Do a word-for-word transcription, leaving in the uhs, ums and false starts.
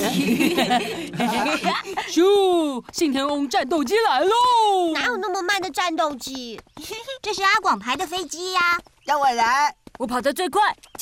咻！信天翁战斗机来喽！ 哪有那么慢的战斗机？ 这是阿广排的飞机呀。 让我来。 我跑得最快，